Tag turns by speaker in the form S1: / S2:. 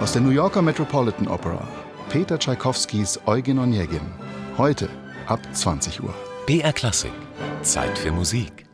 S1: Aus der New Yorker Metropolitan Opera, Peter Tschaikowskis Eugen Onegin. Heute ab 20 Uhr.
S2: BR Klassik. Zeit für Musik.